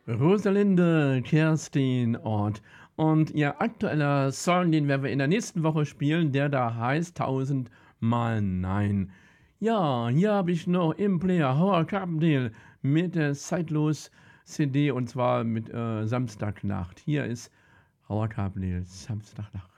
Rosalinde, Kerstin Ort. Und ihr aktueller Song, den werden wir in der nächsten Woche spielen, der da heißt „Tausendmal Nein". Ja, hier habe ich noch im Player Howard Carpendale mit der Zeitlos-CD und zwar mit Samstagnacht. Hier ist Howard Carpendale, Samstagnacht.